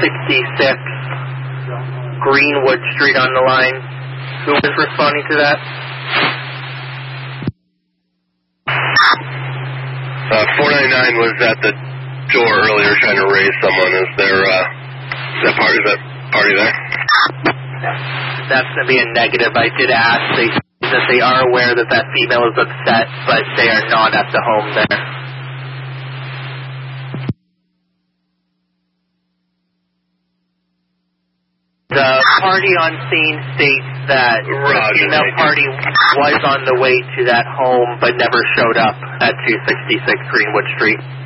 266 Greenwood Street on the line. Who was responding to that? 499 was at the door earlier trying to raise someone. Is that party there? That's going to be a negative. I did ask that they are aware that that female is upset, but they are not at the home there. The party on scene states that the female party was on the way to that home but never showed up at 266 Greenwood Street.